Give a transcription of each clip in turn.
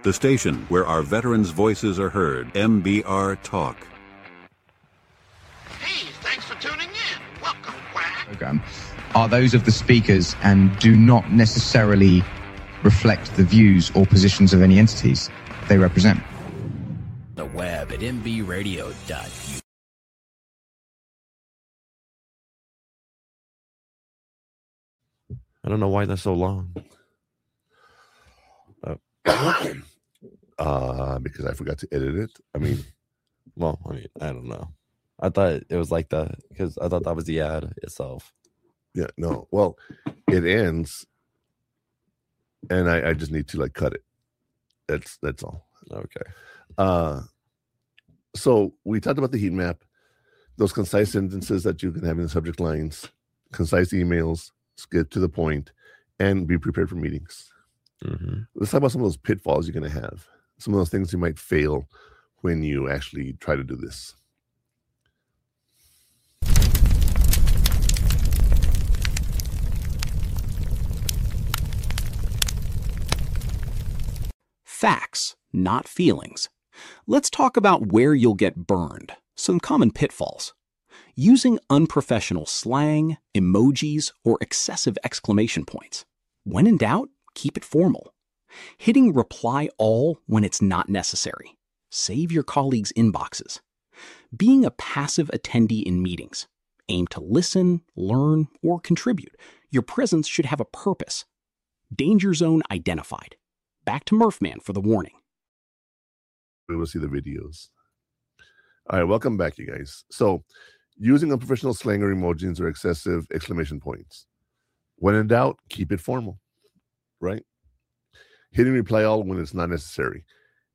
The station where our veterans' voices are heard. MBR Talk. Hey, thanks for tuning in. Welcome, Quack. Program are those of the speakers and do not necessarily reflect the views or positions of any entities they represent. The web at mbradio.u. I don't know why that's so long. Because I forgot to edit it. I mean, I don't know. I thought it was like that because I thought that was the ad itself. Yeah, no. Well, it ends, and I just need to like cut it. That's all. Okay. So we talked about the heat map, those concise sentences that you can have in the subject lines, concise emails, get to the point, and be prepared for meetings. Mm-hmm. Let's talk about some of those pitfalls you're going to have. Some of those things you might fail when you actually try to do this. Facts, not feelings. Let's talk about where you'll get burned. Some common pitfalls. Using unprofessional slang, emojis, or excessive exclamation points. When in doubt, keep it formal. Hitting reply all when it's not necessary. Save your colleagues' inboxes. Being a passive attendee in meetings. Aim to listen, learn, or contribute. Your presence should have a purpose. Danger zone identified. Back to Murphman for the warning. We will see the videos. All right, welcome back, you guys. So, using unprofessional slang or emojis or excessive exclamation points. When in doubt, keep it formal, right? Hitting reply all when it's not necessary.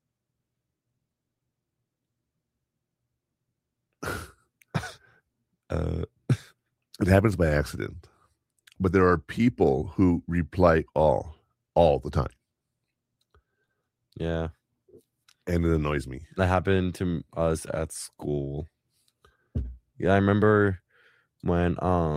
It happens by accident, but there are people who reply all the time. Yeah. And it annoys me. That happened to us at school. Yeah, I remember when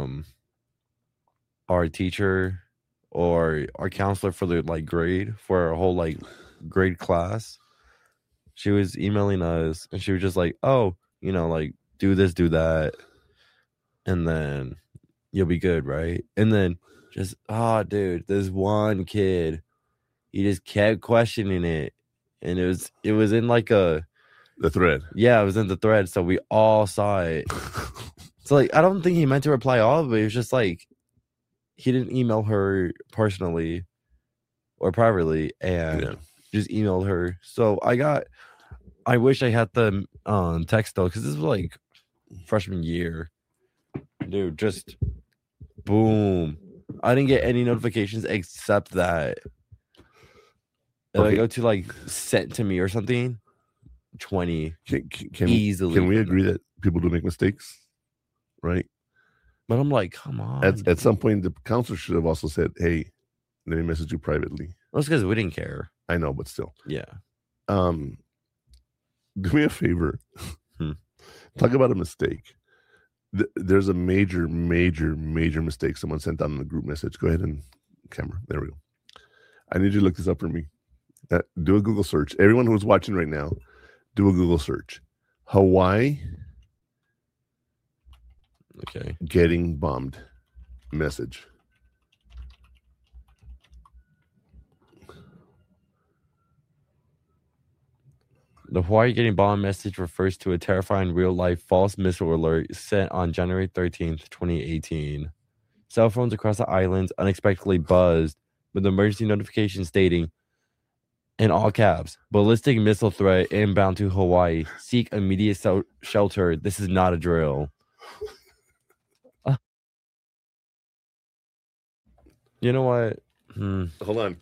our teacher or our counselor for the grade for our whole grade class, she was emailing us and she was just like, oh, do this, do that, and then you'll be good, right? And then just dude, this one kid, he just kept questioning it, and it was in the thread. Yeah, it was in the thread, so we all saw it. So I don't think he meant to reply all, but it was just he didn't email her personally or privately, and just emailed her. So I wish I had the text though, because this was freshman year, dude. Just boom. I didn't get any notifications except that. If I go to sent to me or something, 20 easily. Can we agree that people do make mistakes, right? But I'm like, come on. At some point, the counselor should have also said, "Hey, let me message you privately." Well, it's because we didn't care. I know, but still, yeah. Do me a favor. Talk about a mistake. There's a major mistake someone sent out in the group message. Go ahead and camera. There we go. I need you to look this up for me. Do a Google search. Everyone who's watching right now, do a Google search. Hawaii. Okay. Getting bombed message. The Hawaii getting bombed message refers to a terrifying real-life false missile alert sent on January 13th, 2018. Cell phones across the islands unexpectedly buzzed with an emergency notification stating, in all caps, ballistic missile threat inbound to Hawaii. Seek immediate shelter. This is not a drill. You know what? Hold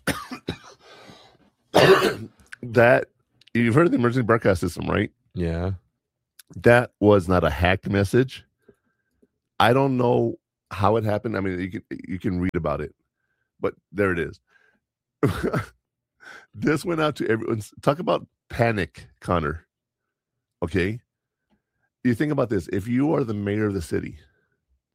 on. That you've heard of the emergency broadcast system, right? Yeah. That was not a hacked message. I don't know how it happened. I mean, you can read about it, but there it is. This went out to everyone. Talk about panic, Connor. Okay. You think about this. If you are the mayor of the city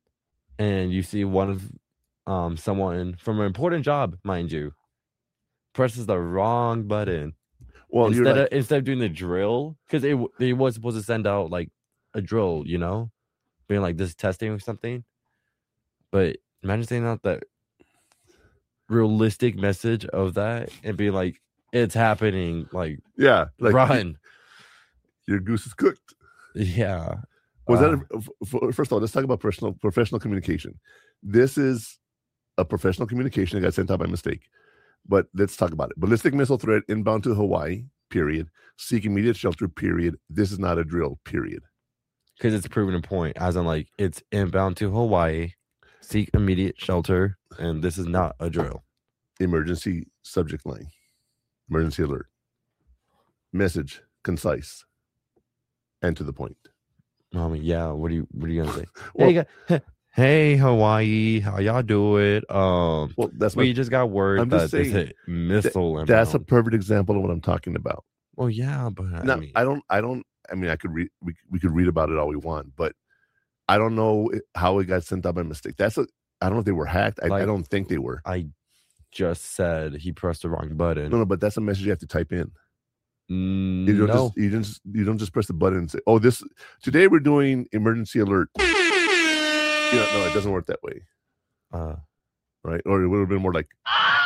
and you see one of someone from an important job, mind you, presses the wrong button. Well, Instead of doing the drill, because they was supposed to send out like a drill, being like this testing or something. But imagine sending out that realistic message of that and being like, it's happening, like run. Your goose is cooked. Yeah. Was first of all, let's talk about professional communication. This is a professional communication that got sent out by mistake. But let's talk about it. Ballistic missile threat inbound to Hawaii, period. Seek immediate shelter, period. This is not a drill, period. Because it's proven a point, as in like it's inbound to Hawaii, seek immediate shelter, and this is not a drill. Emergency subject line. Emergency alert. Message, concise, and to the point. Yeah. What are you gonna say? Well, hey, Hawaii, how y'all do it? Well, we just got word that this hit missile. That's a perfect example of what I'm talking about. Well, yeah, but I mean, I could read. We could read about it all we want, but I don't know how it got sent out by mistake. I don't know if they were hacked. I don't think they were. I just said he pressed the wrong button. No, but that's a message you have to type in. You don't just press the button and say, "Oh, today we're doing emergency alert." No, it doesn't work that way. Right? Or it would have been more like.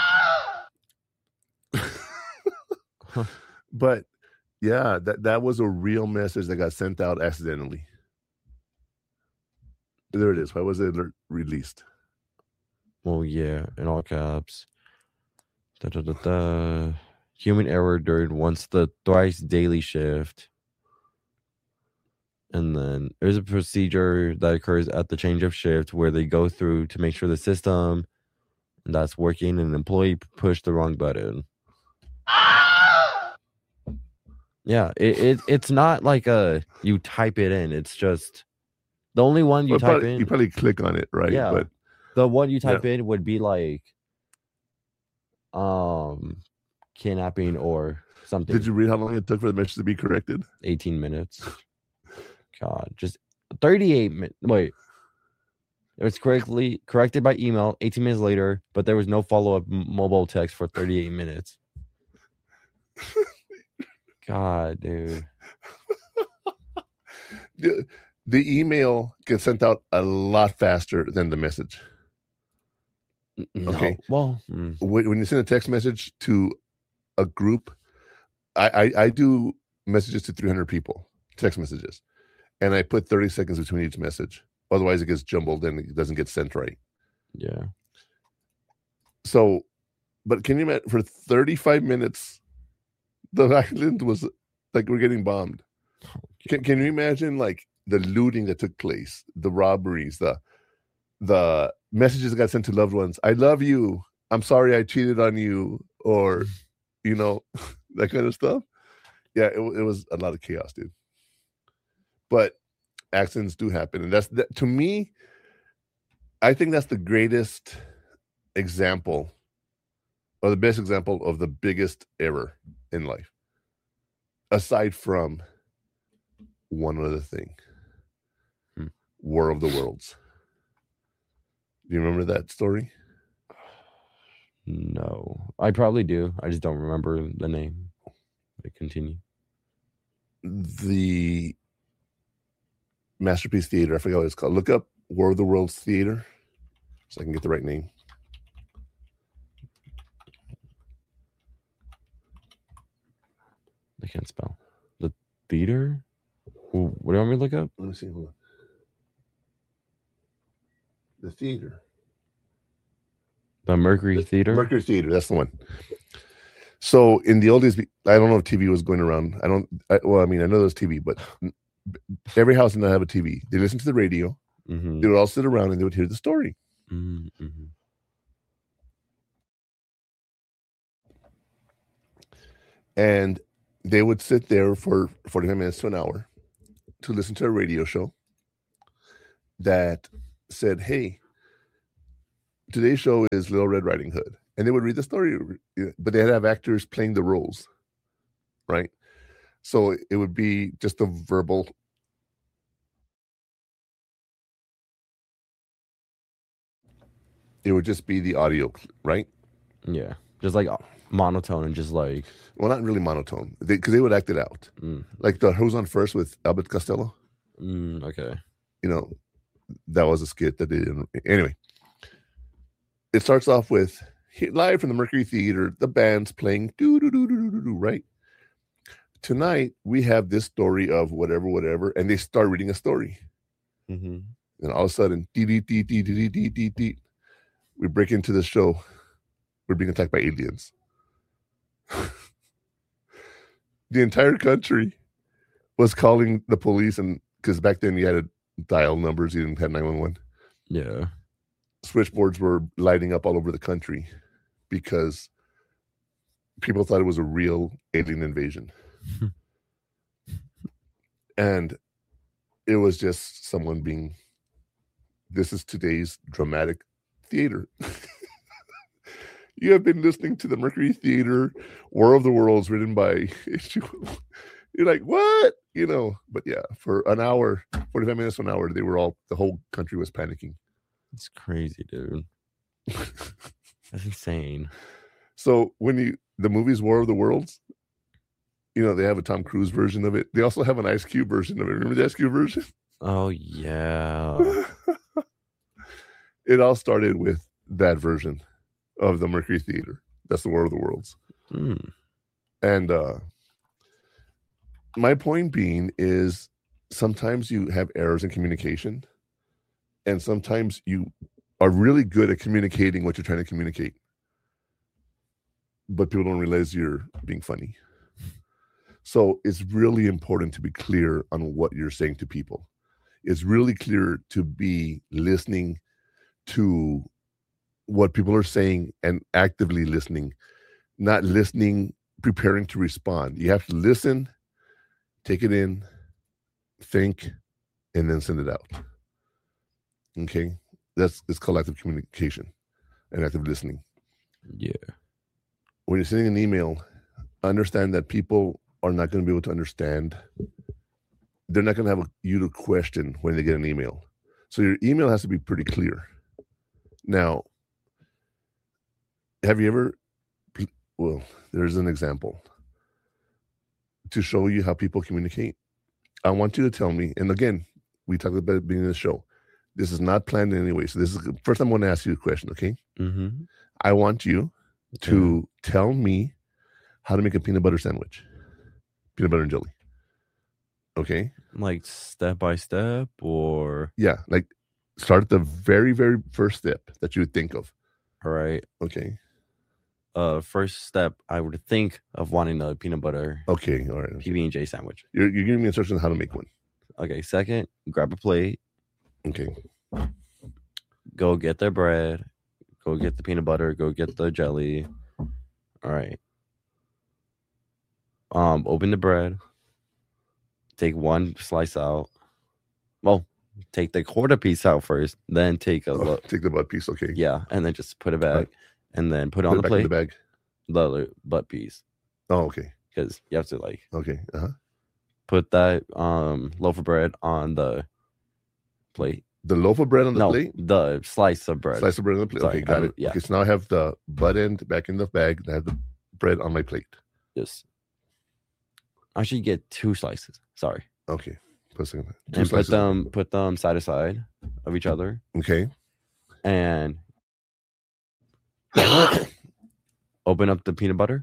But yeah, that was a real message that got sent out accidentally. There it is. Why was the alert released? Well, yeah, in all caps. Human error during once the thrice daily shift. And then there's a procedure that occurs at the change of shift where they go through to make sure the system that's working and an employee pushed the wrong button. Yeah, it's not like you type it in. It's just the only one you type in. You probably click on it, right? Yeah, but the one you type in would be like kidnapping or something. Did you read how long it took for the message to be corrected? 18 minutes. God, just 38 minutes. Wait, it was corrected by email 18 minutes later, but there was no follow-up mobile text for 38 minutes. God, dude. The email gets sent out a lot faster than the message. No. Okay. Well, when you send a text message to a group, I do messages to 300 people, text messages, and I put 30 seconds between each message. Otherwise, it gets jumbled and it doesn't get sent right. Yeah. So, but can you imagine for 35 minutes, the island was like we're getting bombed. Can you imagine like the looting that took place, the robberies, the messages that got sent to loved ones? I love you. I'm sorry I cheated on you, or that kind of stuff. Yeah, it was a lot of chaos, dude. But accidents do happen, and that, to me, I think that's the greatest example, or the best example of the biggest error in life, aside from one other thing. War of the Worlds. Do you remember that story? No, I probably do. I just don't remember the name. But continue. The Masterpiece Theater. I forgot what it's called. Look up War of the Worlds Theater so I can get the right name. I can't spell. The theater? What do you want me to look up? Let me see. Hold on. The theater. The Mercury Theater? Mercury Theater. That's the one. So in the old days, I don't know if TV was going around. I know there's TV, but every house did not have a TV. They listened to the radio. Mm-hmm. They would all sit around and they would hear the story. Mm-hmm. And they would sit there for 45 minutes to an hour to listen to a radio show that said, hey, today's show is Little Red Riding Hood. And they would read the story, but they'd have actors playing the roles, right? So it would be just a verbal. It would just be the audio, right? Yeah. Just like monotone and just like Well, not really monotone, because they would act it out. Like the Who's on First with Albert Costello. okay. You know, that was a skit that they did. Anyway, it starts off with live from the Mercury Theater, the band's playing right? Tonight, we have this story of whatever, and they start reading a story. Mm-hmm. And all of a sudden, we break into the show. We're being attacked by aliens. The entire country was calling the police, and because back then you had to dial numbers, you didn't have 911. Yeah. Switchboards were lighting up all over the country because people thought it was a real alien invasion. And it was just someone being, this is today's dramatic theater. You have been listening to the Mercury Theater, War of the Worlds, written by You're like, what? You know, but yeah, for an hour, 45 minutes to an hour, the whole country was panicking. It's crazy, dude. That's insane. So the movie's War of the Worlds, you know, they have a Tom Cruise version of it. They also have an Ice Cube version of it. Remember the Ice Cube version? Oh, yeah. It all started with that version of the Mercury Theater. That's the War of the Worlds. And my point being is sometimes you have errors in communication, and sometimes you are really good at communicating what you're trying to communicate, but people don't realize you're being funny. So it's really important to be clear on what you're saying to people. It's really clear to be listening to what people are saying and actively listening, not listening, preparing to respond. You have to listen, take it in, think, and then send it out. Okay? It's called active communication and active listening. Yeah. When you're sending an email, understand that people are not going to be able to understand. They're not going to have you to question when they get an email. So your email has to be pretty clear. Now, have you ever, well, there's an example to show you how people communicate. I want you to tell me, and again, we talked about it at the beginning of the show. This is not planned in any way. So this is the first time I'm going to ask you a question, okay? Mm-hmm. I want you to tell me how to make a peanut butter sandwich. Peanut butter and jelly. Okay? Like step by step, or? Yeah, like start at the very, very first step that you would think of. All right. Okay. First step, I would think of wanting a peanut butter Okay, all right. PB&J sandwich. You're giving me instructions on how to make one. Okay, second, grab a plate. Okay. Go get the bread. Go get the peanut butter. Go get the jelly. All right. Open the bread. Take one slice out. Well, take the quarter piece out first. Then take take the butt piece. Okay. Yeah, and then just put it back, and then put it on the back plate. In the bag. The butt piece. Oh, okay. Because you have to like. Okay. Put that loaf of bread on the plate. The loaf of bread on the plate? The slice of bread. Slice of bread on the plate. Sorry, okay, got it. Yeah. Okay, so now I have the butt end back in the bag. I have the bread on my plate. Yes. Actually, get two slices. Sorry. Okay. And put them side to side of each other. Okay. And open up the peanut butter.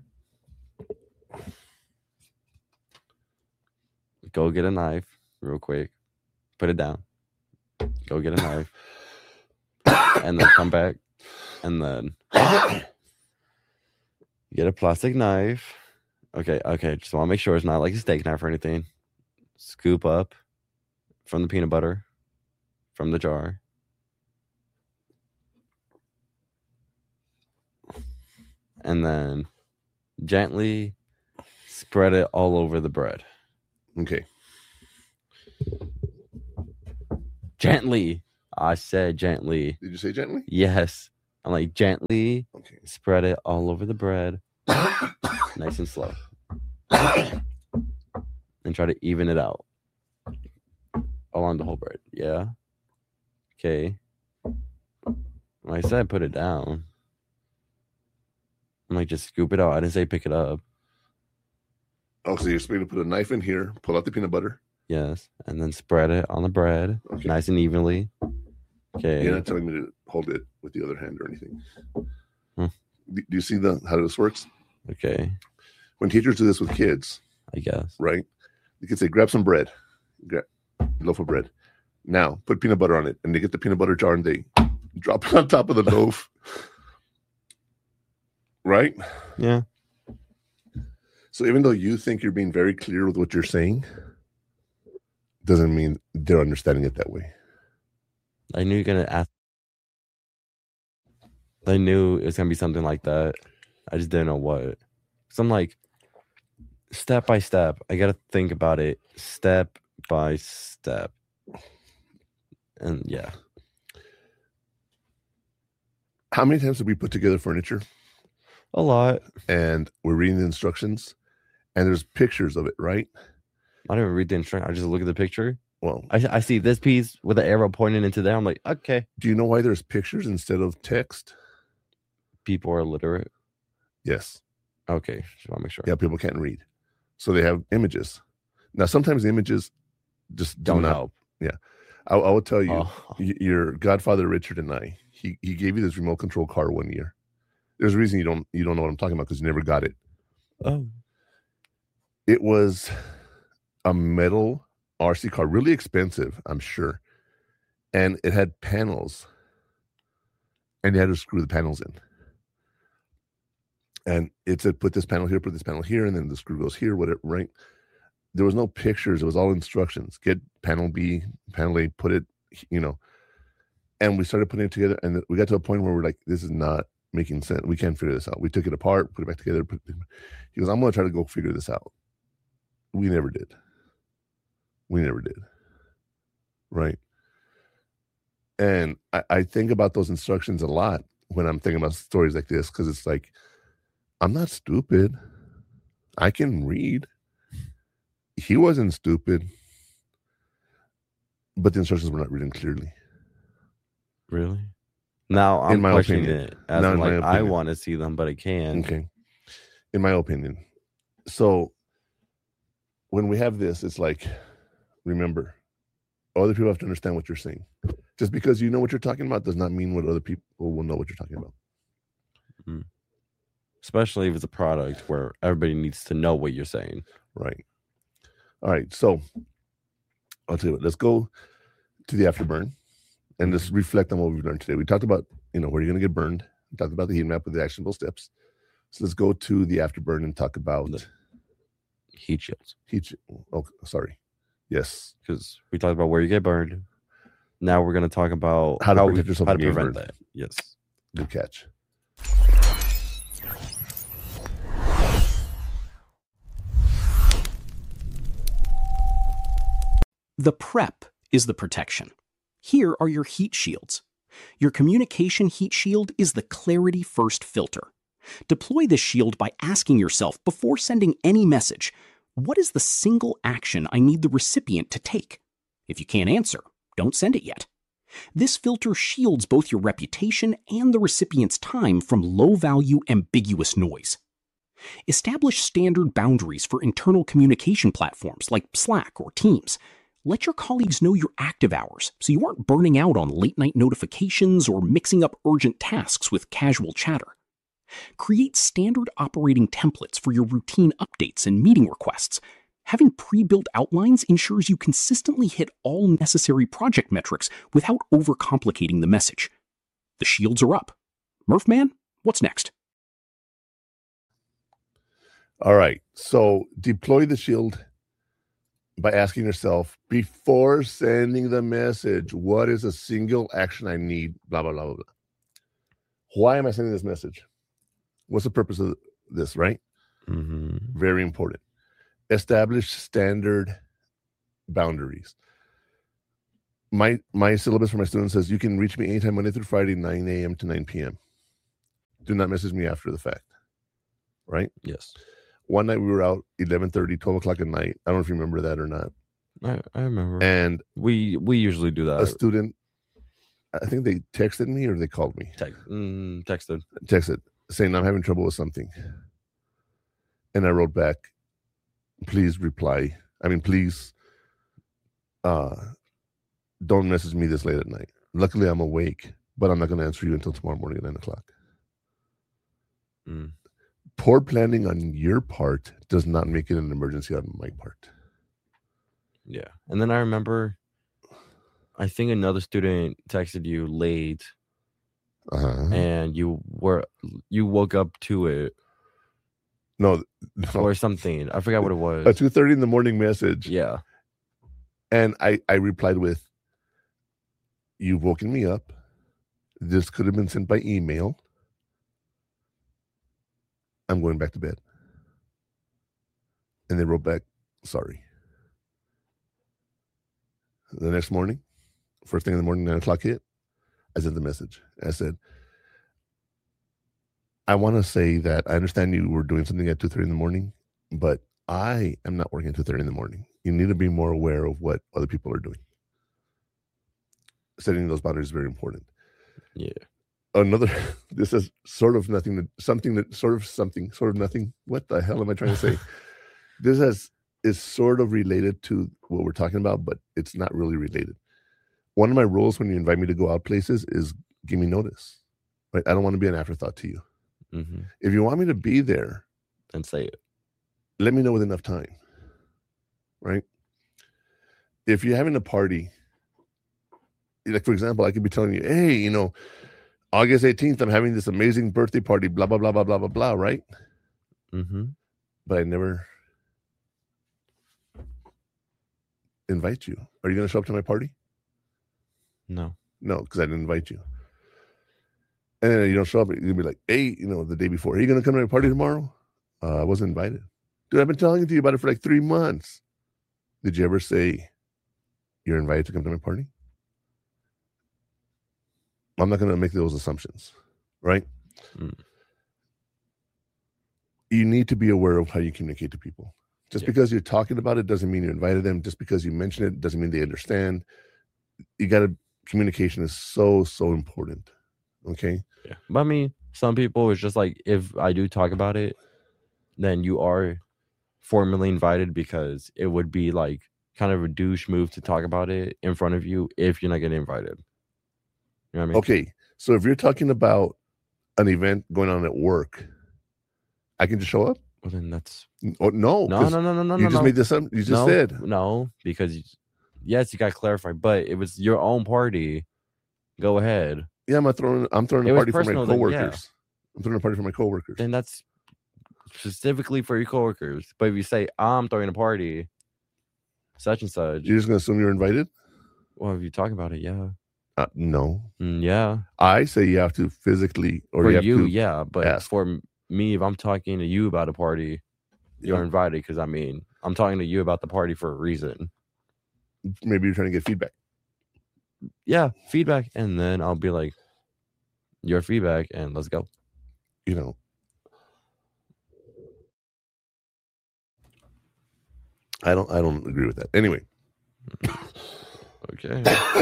Go get a knife real quick. Put it down. Go get a knife. And then come back. And then get a plastic knife. Okay. Just want to make sure it's not like a steak knife or anything. Scoop up from the peanut butter from the jar. And then gently spread it all over the bread. Okay. Gently. I said gently. Did you say gently? Yes. I'm like gently spread it all over the bread. Nice and slow. And try to even it out along the whole bread. Yeah. Okay. Like I said, put it down. I'm like, just scoop it out. I didn't say pick it up. Oh, so you're supposed to put a knife in here, pull out the peanut butter. Yes, and then spread it on the bread, Okay. nice and evenly. Okay. You're not telling me to hold it with the other hand or anything. Hmm. Do you see how this works? Okay. When teachers do this with kids, I guess. right? The kids say, grab some bread, grab a loaf of bread. Now, put peanut butter on it. And they get the peanut butter jar and they drop it on top of the loaf. Right? Yeah. So even though you think you're being very clear with what you're saying, doesn't mean they're understanding it that way. I knew you're gonna ask. I knew it was gonna be something like that. I just didn't know what. So I'm like, step by step. I gotta think about it step by step. And yeah. How many times have we put together furniture A lot. and we're reading the instructions and there's pictures of it, right? I don't even read the instruction. I just look at the picture. Well, I see this piece with the arrow pointing into there. I'm like, okay. do you know why there's pictures instead of text? People are illiterate. Yes. Okay. Just want to make sure. Yeah, people can't read. So they have images. Now, sometimes the images just Don't do not help. I will tell you, Oh. your godfather Richard and I, he gave you this remote control car one year. There's a reason you don't know what I'm talking about because you never got it. Oh. It was a metal RC car, really expensive, I'm sure, and it had panels, and you had to screw the panels in. And it said, put this panel here, and then the screw goes here, whatever, right? There was no pictures. It was all instructions. Get panel B, panel A, put it, and we started putting it together, and we got to a point where we're like, this is not making sense. We can't figure this out. We took it apart, put it back together. He goes, I'm going to try to go figure this out. We never did. Right? And I think about those instructions a lot when I'm thinking about stories like this, because it's like, I'm not stupid. I can read. He wasn't stupid, but the instructions were not written clearly. Really? Now I'm In my questioning opinion. it. As Now, in, in my like, I opinion. want to see them, but I can't. Okay. In my opinion. So when we have this, it's like, remember, other people have to understand what you're saying. Just because you know what you're talking about does not mean what other people will know what you're talking about. Mm. Especially if it's a product where everybody needs to know what you're saying. Right. All right. So I'll tell you what, let's go to the afterburn and let's reflect on what we've learned today. We talked about, where you're going to get burned. We talked about the heat map with the actionable steps. So let's go to the afterburn and talk about Heat shields. Oh, sorry. Yes. Because we talked about where you get burned. Now we're going to talk about How to protect yourself how from to getting prevent burned. that. Yes. Good catch. The prep is the protection. Here are your heat shields. Your communication heat shield is the Clarity First filter. Deploy this shield by asking yourself before sending any message, what is the single action I need the recipient to take? If you can't answer, don't send it yet. This filter shields both your reputation and the recipient's time from low-value, ambiguous noise. Establish standard boundaries for internal communication platforms like Slack or Teams. Let your colleagues know your active hours so you aren't burning out on late-night notifications or mixing up urgent tasks with casual chatter. Create standard operating templates for your routine updates and meeting requests. Having pre-built outlines ensures you consistently hit all necessary project metrics without overcomplicating the message. The shields are up. Murphman, what's next? All right. So deploy the shield by asking yourself before sending the message, what is a single action I need? Blah, blah, blah, blah, blah. Why am I sending this message? What's the purpose of this, right? Mm-hmm. Very important. Establish standard boundaries. My syllabus for my students says you can reach me anytime Monday through Friday, 9 a.m. to 9 p.m. Do not message me after the fact, right? Yes. One night we were out 11:30, 12 o'clock at night. I don't know if you remember that or not. I remember. And we usually do that. a student, I think they texted me or they called me. Texted. Texted. saying I'm having trouble with something. And I wrote back, please reply. I mean, please don't message me this late at night. Luckily, I'm awake, but I'm not going to answer you until tomorrow morning at 9 o'clock. Poor planning on your part does not make it an emergency on my part. Yeah. And then I remember, I think another student texted you late, and you woke up to it. No. Or something. I forgot what it was. A 2:30 in the morning message. Yeah. And I replied with, you've woken me up. This could have been sent by email. I'm going back to bed. And they wrote back, sorry. The next morning, first thing in the morning, 9 o'clock hit, I sent the message. I said, I want to say that I understand you were doing something at 2:30 in the morning, but I am not working at 2:30 in the morning. You need to be more aware of what other people are doing. Setting those boundaries is very important. Yeah. Another, this is sort of nothing, sort of nothing. What the hell am I trying to say? This is sort of related to what we're talking about, but it's not really related. One of my rules when you invite me to go out places is give me notice. Right? I don't want to be an afterthought to you. Mm-hmm. If you want me to be there, then say it. Let me know with enough time. Right? If you're having a party, like for example, I could be telling you, hey, August 18th, I'm having this amazing birthday party, blah, blah, blah, blah, blah, blah, blah, right? Mm-hmm. But I never invite you. Are you going to show up to my party? No. No, because I didn't invite you. And then you don't show up, you'll be like, hey, the day before, are you going to come to my party tomorrow? I wasn't invited. Dude, I've been telling you about it for like 3 months. Did you ever say you're invited to come to my party? I'm not going to make those assumptions, right? You need to be aware of how you communicate to people. Just because you're talking about it doesn't mean you invited them. Just because you mention it doesn't mean they understand. Communication is so, so important. Okay? Yeah. But I mean, some people, it's just like, if I do talk about it, then you are formally invited, because it would be like kind of a douche move to talk about it in front of you if you're not getting invited. You know what I mean? Okay. So if you're talking about an event going on at work, I can just show up? Well, then that's... Oh, no. No. You just made this up. You just said. No, because yes, you got to clarify, but it was your own party. Go ahead. Yeah, I'm throwing a party for my coworkers. I'm throwing a party for my coworkers. Then that's specifically for your coworkers. But if you say, I'm throwing a party, such and such. You're just going to assume you're invited? Well, if you talk about it, yeah. No. Yeah. I say you have to physically, or for you have to yeah, but ask. For me, if I'm talking to you about a party, you're invited, because I mean, I'm talking to you about the party for a reason. Maybe you're trying to get feedback. Yeah, feedback, and then I'll be like, your feedback, and let's go. I don't agree with that. Anyway. Okay.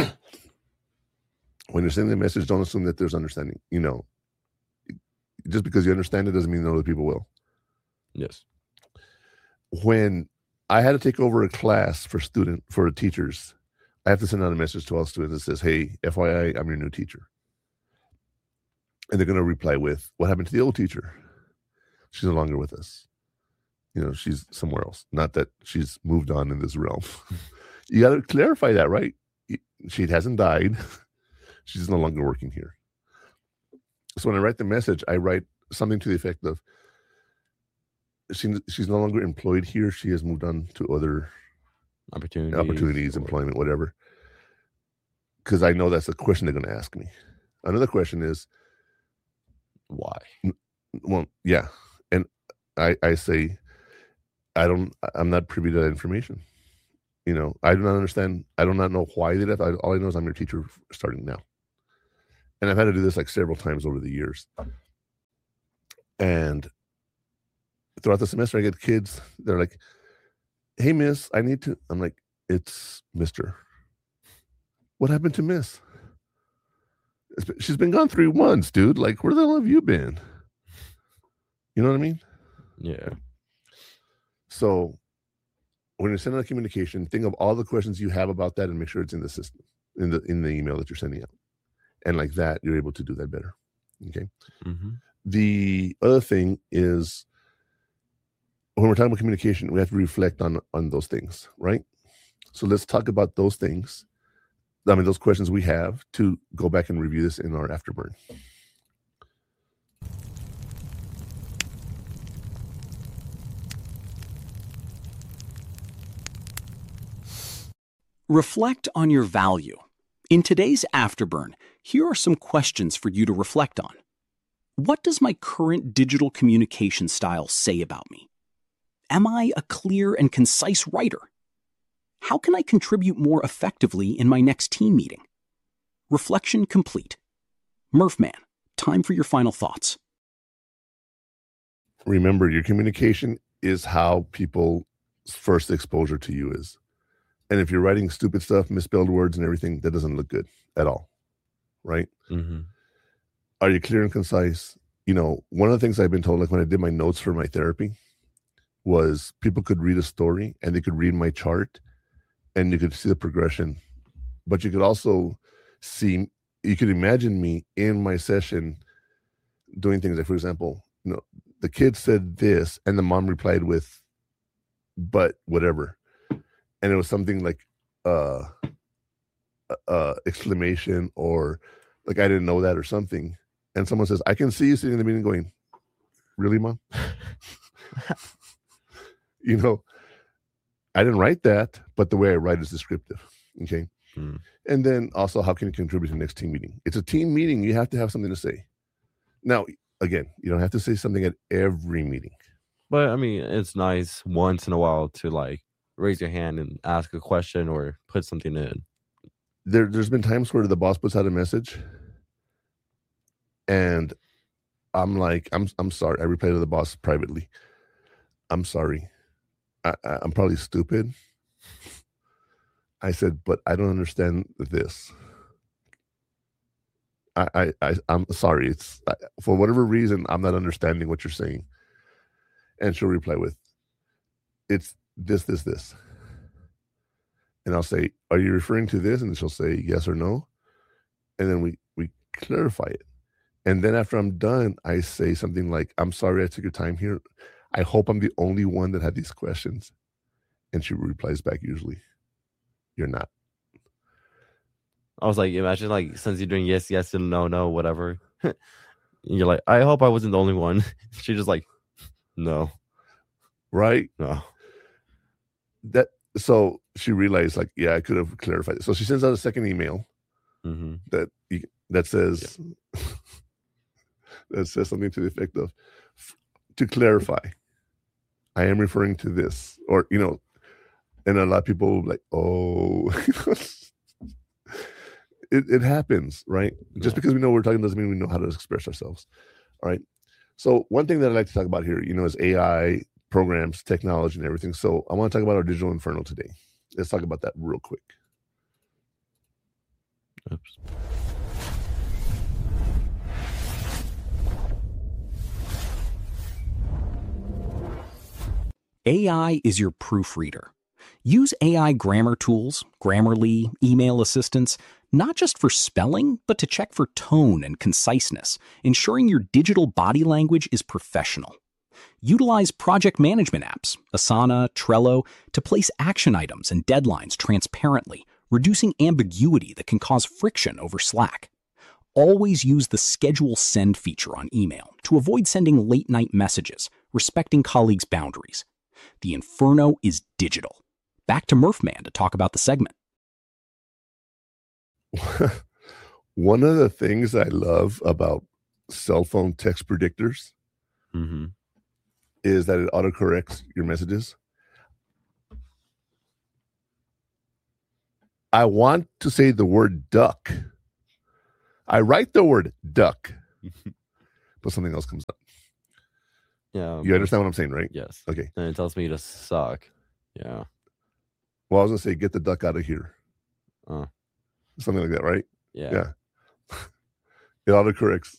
When you're sending a message, don't assume that there's understanding. Just because you understand it doesn't mean other people will. Yes. When I had to take over a class for teachers, I have to send out a message to all students that says, hey, FYI, I'm your new teacher. And they're going to reply with, what happened to the old teacher? She's no longer with us. She's somewhere else. Not that she's moved on in this realm. You got to clarify that, right? She hasn't died. She's no longer working here. So when I write the message, I write something to the effect of, she's no longer employed here. She has moved on to other opportunities, employment, whatever. Because I know that's the question they're going to ask me. Another question is, why? Well, yeah. And I say, I'm not privy to that information. I do not understand. I do not know why they left. All I know is I'm your teacher starting now. And I've had to do this like several times over the years. And throughout the semester, I get kids. They're like, hey, miss, I need to. I'm like, it's Mr. What happened to miss? She's been gone 3 months, dude. Like, where the hell have you been? You know what I mean? Yeah. So when you're sending out communication, think of all the questions you have about that and make sure it's in the system, in the email that you're sending out. And like that, you're able to do that better. Okay. Mm-hmm. The other thing is when we're talking about communication, we have to reflect on those things, right? So let's talk about those things. I mean, those questions we have to go back and review this in our afterburn. Reflect on your value. In today's afterburn, here are some questions for you to reflect on. What does my current digital communication style say about me? Am I a clear and concise writer? How can I contribute more effectively in my next team meeting? Reflection complete. Murphman, time for your final thoughts. Remember, your communication is how people's first exposure to you is. And if you're writing stupid stuff, misspelled words and everything, that doesn't look good at all, right? Mm-hmm. Are you clear and concise? You know, one of the things I've been told, like when I did my notes for my therapy, was people could read a story and they could read my chart and you could see the progression. But you could also see, you could imagine me in my session doing things like, for example, you know, the kid said this and the mom replied with, but whatever. And it was something like exclamation or like I didn't know that or something. And someone says, I can see you sitting in the meeting going, really, Mom? You know, I didn't write that, but the way I write is descriptive. Okay. Mm. And then also, how can you contribute to the next team meeting? It's a team meeting. You have to have something to say. Now, again, you don't have to say something at every meeting. But I mean, it's nice once in a while to like raise your hand and ask a question or put something in. There's been times where the boss puts out a message and I'm like, I'm sorry. I reply to the boss privately. I'm sorry. I'm probably stupid. I said, but I don't understand this. I'm sorry. It's for whatever reason, I'm not understanding what you're saying. And she'll reply with, it's this. And I'll say, are you referring to this? And she'll say yes or no. And then we clarify it. And then after I'm done, I say something like, I'm sorry I took your time here. I hope I'm the only one that had these questions. And she replies back usually, you're not. I was like, imagine like since you're doing yes and no, whatever. You're like, I hope I wasn't the only one. She just like, no. Right? No. So she realized like, yeah, I could have clarified it. So she sends out a second email Mm-hmm. that says that says something to the effect of, to clarify, I am referring to this, or you know, and a lot of people like, oh, it happens, right? Just because we know what we're talking doesn't mean we know how to express ourselves. All right. So one thing that I'd like to talk about here, you know, is AI, programs, technology, and everything. So I want to talk about our digital inferno today. Let's talk about that real quick. Oops. AI is your proofreader. Use AI grammar tools, Grammarly, email assistants, not just for spelling, but to check for tone and conciseness, ensuring your digital body language is professional. Utilize project management apps, Asana, Trello, to place action items and deadlines transparently, reducing ambiguity that can cause friction over Slack. Always use the schedule send feature on email to avoid sending late-night messages, respecting colleagues' boundaries. The Inferno is digital. Back to Murphman to talk about the segment. One of the things I love about cell phone text predictors Mm-hmm. is that it autocorrects your messages. I want to say the word duck. I write the word duck, but something else comes up. Yeah. You understand what I'm saying, right? Yes. Okay. And it tells me to suck. Yeah. Well, I was going to say, get the duck out of here. Something like that, right? Yeah. Yeah. It autocorrects